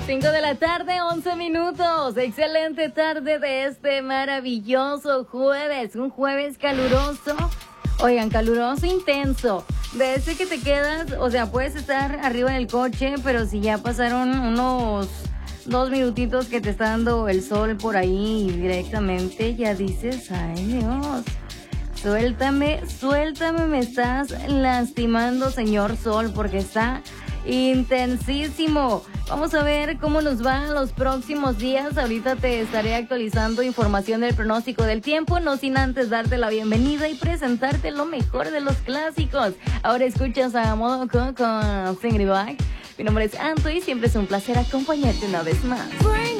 5 de la tarde, 11 minutos. Excelente tarde de este maravilloso jueves. Un jueves caluroso. Oigan, caluroso intenso. De ese que te quedas, o sea, puedes estar arriba en el coche, pero si ya pasaron unos 2 minutitos que te está dando el sol por ahí directamente, ya dices, ay Dios, suéltame, me estás lastimando, señor sol, porque está intensísimo. Vamos a ver cómo nos va los próximos días. Ahorita te estaré actualizando información del pronóstico del tiempo, no sin antes darte la bienvenida y presentarte lo mejor de los clásicos. Ahora escuchas a Modoko con Singing Back. Mi nombre es Anto y siempre es un placer acompañarte una vez más.